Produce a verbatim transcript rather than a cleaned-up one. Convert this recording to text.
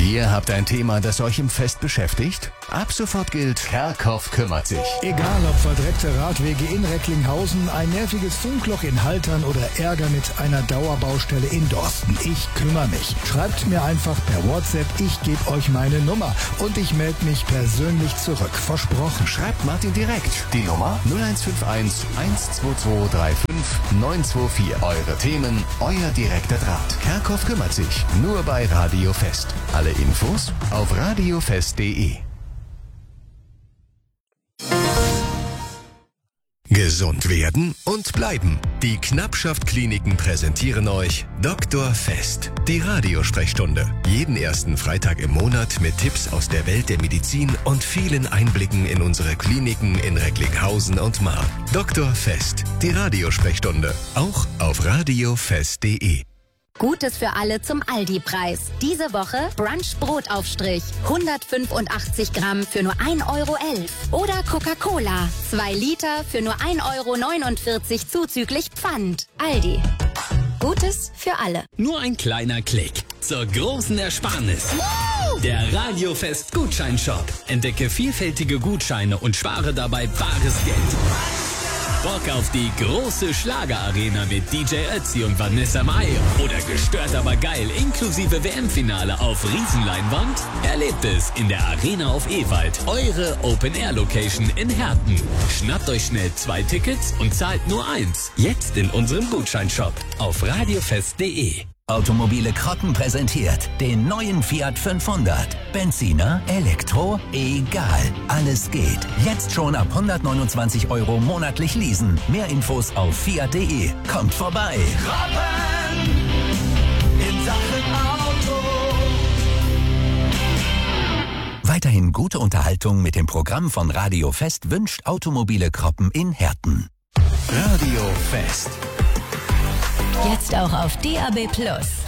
Ihr habt ein Thema, das euch im Fest beschäftigt? Ab sofort gilt, Kerkhoff kümmert sich. Egal ob verdreckte Radwege in Recklinghausen, ein nerviges Funkloch in Haltern oder Ärger mit einer Dauerbaustelle in Dorsten. Ich kümmere mich. Schreibt mir einfach per WhatsApp, ich gebe euch meine Nummer und ich melde mich persönlich zurück. Versprochen. Schreibt Martin direkt. Die Nummer null eins fünf eins, eins zwei zwei drei fünf, neun zwei vier. Eure Themen, euer direkter Draht. Kerkhoff kümmert sich. Nur bei Radio Fest. Alle Infos auf radiofest punkt de. Gesund werden und bleiben. Die Knappschaft Kliniken präsentieren euch Doktor Fest, die Radiosprechstunde. Jeden ersten Freitag im Monat mit Tipps aus der Welt der Medizin und vielen Einblicken in unsere Kliniken in Recklinghausen und Marl. Doktor Fest, die Radiosprechstunde. Auch auf radiofest punkt de. Gutes für alle zum Aldi-Preis. Diese Woche Brunch-Brotaufstrich. hundertfünfundachtzig Gramm für nur ein Euro elf. Oder Coca-Cola. zwei Liter für nur ein Euro neunundvierzig zuzüglich Pfand. Aldi. Gutes für alle. Nur ein kleiner Klick zur großen Ersparnis. Der Radiofest Gutscheinshop. Entdecke vielfältige Gutscheine und spare dabei bares Geld. Bock auf die große Schlagerarena mit D J Ötzi und Vanessa Mai oder gestört aber geil inklusive W M-Finale auf Riesenleinwand? Erlebt es in der Arena auf Ewald, eure Open-Air-Location in Herten. Schnappt euch schnell zwei Tickets und zahlt nur eins. Jetzt in unserem Gutscheinshop auf radiofest punkt de. Automobile Krotten präsentiert den neuen Fiat fünfhundert. Benziner, Elektro, egal. Alles geht. Jetzt schon ab hundertneunundzwanzig Euro monatlich leasen. Mehr Infos auf fiat punkt de. Kommt vorbei. Kroppen in Sachen Auto. Weiterhin gute Unterhaltung mit dem Programm von Radio Fest wünscht Automobile Kroppen in Herten. Radio Fest. Jetzt auch auf D A B Plus.